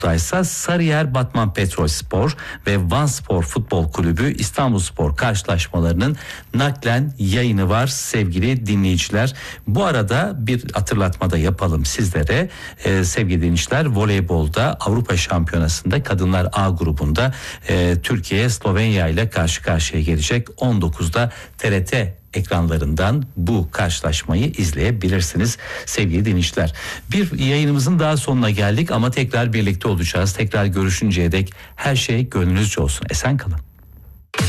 ise Sarıyer Batman Petrolspor ve Vanspor Futbol Kulübü İstanbulspor karşılaşmalarının naklen yayını var sevgili dinleyiciler. Bu arada bir hatırlatma da yapalım sizlere. Sevgili dinleyiciler, voleybolda Avrupa Şampiyonası'nda Kadınlar A grubunda Türkiye Slovenya ile karşı karşıya gelecek. 19'da TRT ekranlarından bu karşılaşmayı izleyebilirsiniz sevgili dinleyiciler. Bir yayınımızın daha sonuna geldik ama tekrar birlikte olacağız. Tekrar görüşünceye dek her şey gönlünüzce olsun. Esen kalın.